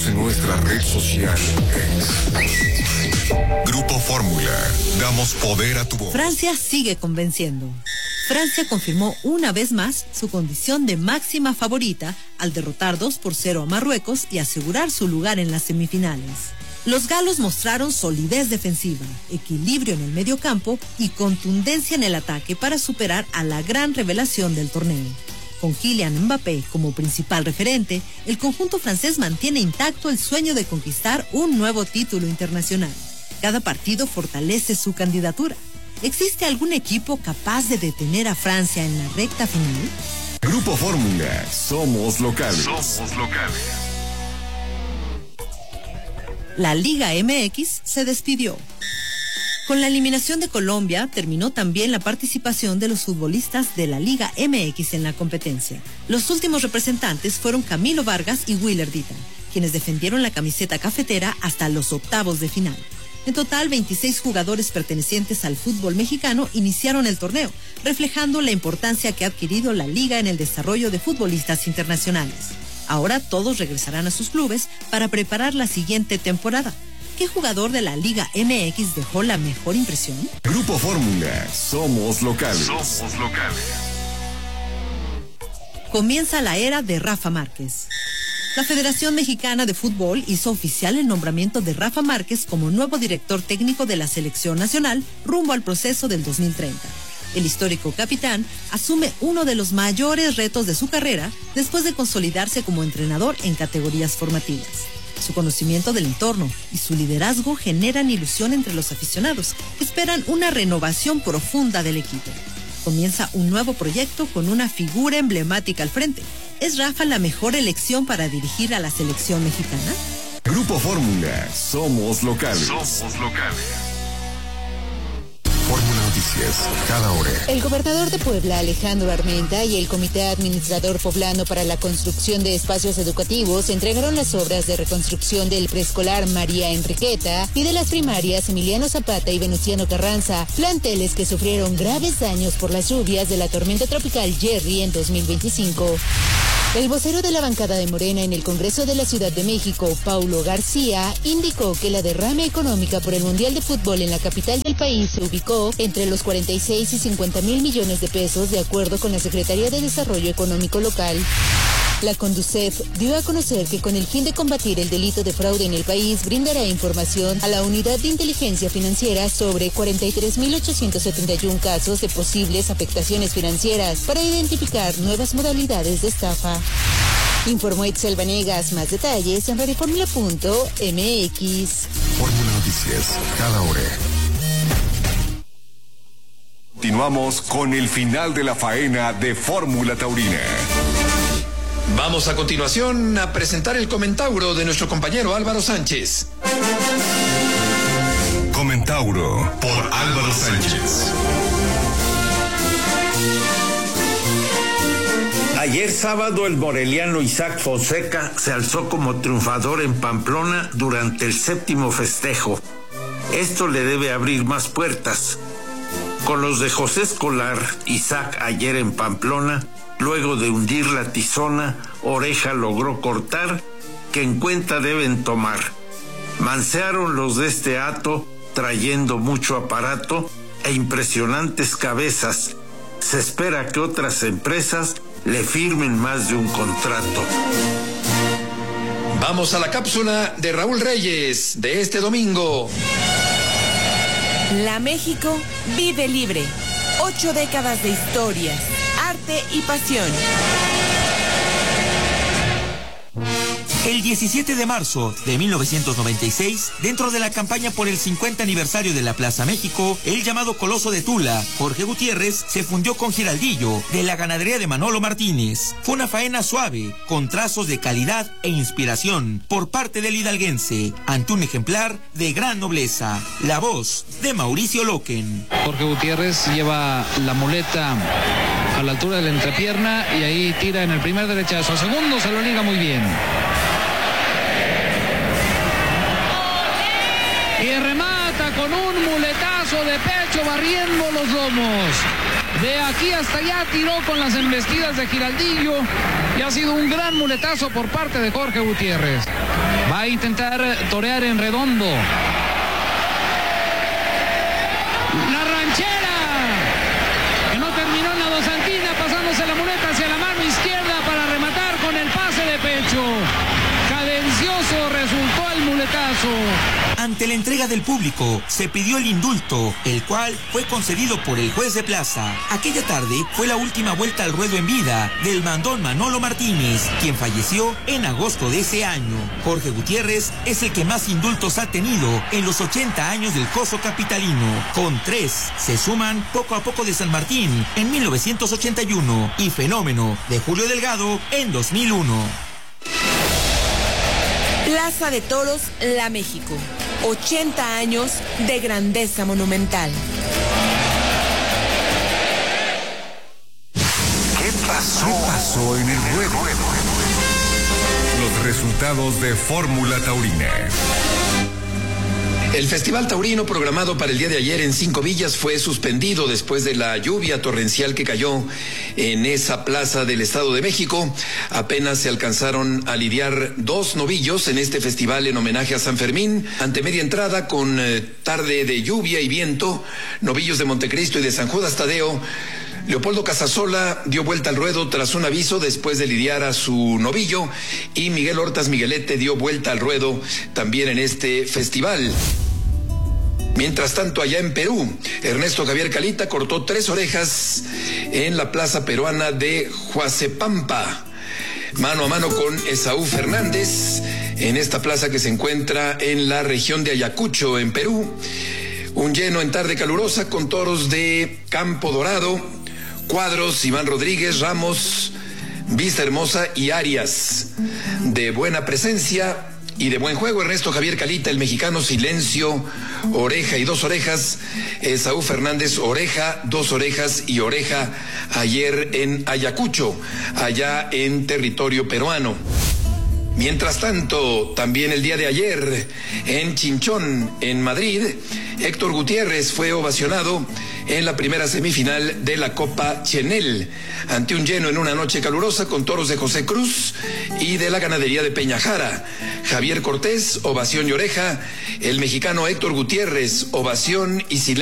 en nuestra red social X. Grupo Fórmula, damos poder a tu voz. Francia sigue convenciendo. Francia confirmó una vez más su condición de máxima favorita al derrotar 2-0 a Marruecos y asegurar su lugar en las semifinales. Los galos mostraron solidez defensiva, equilibrio en el mediocampo y contundencia en el ataque para superar a la gran revelación del torneo. Con Kylian Mbappé como principal referente, el conjunto francés mantiene intacto el sueño de conquistar un nuevo título internacional. Cada partido fortalece su candidatura. ¿Existe algún equipo capaz de detener a Francia en la recta final? Grupo Fórmula, somos locales. La Liga MX se despidió. Con la eliminación de Colombia, terminó también la participación de los futbolistas de la Liga MX en la competencia. Los últimos representantes fueron Camilo Vargas y Willer Dita, quienes defendieron la camiseta cafetera hasta los octavos de final. En total, 26 jugadores pertenecientes al fútbol mexicano iniciaron el torneo, reflejando la importancia que ha adquirido la liga en el desarrollo de futbolistas internacionales. Ahora todos regresarán a sus clubes para preparar la siguiente temporada. ¿Qué jugador de la Liga MX dejó la mejor impresión? Grupo Fórmula, somos locales. Comienza la era de Rafa Márquez. La Federación Mexicana de Fútbol hizo oficial el nombramiento de Rafa Márquez como nuevo director técnico de la selección nacional rumbo al proceso del 2030. El histórico capitán asume uno de los mayores retos de su carrera después de consolidarse como entrenador en categorías formativas. Su conocimiento del entorno y su liderazgo generan ilusión entre los aficionados, que esperan una renovación profunda del equipo. Comienza un nuevo proyecto con una figura emblemática al frente. ¿Es Rafa la mejor elección para dirigir a la selección mexicana? Grupo Fórmula, somos locales. Fórmula Noticias, cada hora. El gobernador de Puebla, Alejandro Armenta, y el Comité Administrador Poblano para la Construcción de Espacios Educativos entregaron las obras de reconstrucción del preescolar María Enriqueta y de las primarias Emiliano Zapata y Venustiano Carranza, planteles que sufrieron graves daños por las lluvias de la tormenta tropical Jerry en 2025. El vocero de la bancada de Morena en el Congreso de la Ciudad de México, Paulo García, indicó que la derrama económica por el Mundial de Fútbol en la capital del país se ubicó entre los 46 y 50 mil millones de pesos, de acuerdo con la Secretaría de Desarrollo Económico Local. La Conducef dio a conocer que con el fin de combatir el delito de fraude en el país, brindará información a la Unidad de Inteligencia Financiera sobre 43.871 casos de posibles afectaciones financieras para identificar nuevas modalidades de estafa. Informó Itzel Vanegas. Más detalles en radioformula.mx. Fórmula Noticias, cada hora. Continuamos con el final de la faena de Fórmula Taurina. Vamos a continuación a presentar el comentauro de nuestro compañero Álvaro Sánchez. Comentauro por Álvaro Sánchez. Ayer sábado el moreliano Isaac Fonseca se alzó como triunfador en Pamplona durante el 7º festejo. Esto le debe abrir más puertas. Con los de José Escolar, Isaac ayer en Pamplona, luego de hundir la tizona, Oreja logró cortar, que en cuenta deben tomar. Mansearon los de este hato, trayendo mucho aparato e impresionantes cabezas. Se espera que otras empresas le firmen más de un contrato. Vamos a la cápsula de Raúl Reyes de este domingo. La México vive libre. 8 décadas de historias, arte y pasión. El 17 de marzo de 1996, dentro de la campaña por el 50 aniversario de la Plaza México, el llamado Coloso de Tula, Jorge Gutiérrez, se fundió con Giraldillo, de la ganadería de Manolo Martínez. Fue una faena suave, con trazos de calidad e inspiración, por parte del hidalguense, ante un ejemplar de gran nobleza. La voz de Mauricio Loquen. Jorge Gutiérrez lleva la muleta a la altura de la entrepierna y ahí tira en el primer derechazo. Al segundo se lo liga muy bien. Y remata con un muletazo de pecho barriendo los lomos. De aquí hasta allá tiró con las embestidas de Giraldillo y ha sido un gran muletazo por parte de Jorge Gutiérrez. Va a intentar torear en redondo. La ranchera, que no terminó en la dosantina, pasándose la muleta hacia la mano izquierda para rematar con el pase de pecho. Cadencioso resultó el muletazo. Ante la entrega del público, se pidió el indulto, el cual fue concedido por el juez de plaza. Aquella tarde fue la última vuelta al ruedo en vida del mandón Manolo Martínez, quien falleció en agosto de ese año. Jorge Gutiérrez es el que más indultos ha tenido en los 80 años del coso capitalino. Con 3, se suman Poco a Poco de San Martín en 1981 y Fenómeno de Julio Delgado en 2001. Plaza de Toros, La México. 80 años de grandeza monumental. ¿Qué pasó en el ruedo? Los resultados de Fórmula Taurina. El Festival Taurino programado para el día de ayer en 5 Villas fue suspendido después de la lluvia torrencial que cayó en esa plaza del Estado de México. Apenas se alcanzaron a lidiar 2 novillos en este festival en homenaje a San Fermín. Ante media entrada, con tarde de lluvia y viento, novillos de Montecristo y de San Judas Tadeo, Leopoldo Casasola dio vuelta al ruedo tras un aviso después de lidiar a su novillo, y Miguel Hortas Miguelete dio vuelta al ruedo también en este festival. Mientras tanto, allá en Perú, Ernesto Javier Calita cortó 3 orejas en la plaza peruana de Huacepampa, mano a mano con Esaú Fernández, en esta plaza que se encuentra en la región de Ayacucho, en Perú. Un lleno en tarde calurosa con toros de Campo Dorado, Cuadros, Iván Rodríguez, Ramos, Vista Hermosa y Arias. De buena presencia y de buen juego, Ernesto Javier Calita, el mexicano, silencio, oreja y 2 orejas. Esaú Fernández, oreja, 2 orejas y oreja ayer en Ayacucho, allá en territorio peruano. Mientras tanto, también el día de ayer, en Chinchón, en Madrid, Héctor Gutiérrez fue ovacionado en la primera semifinal de la Copa Chenel, ante un lleno en una noche calurosa con toros de José Cruz y de la ganadería de Peñajara. Javier Cortés, ovación y oreja. El mexicano Héctor Gutiérrez, ovación y silencio.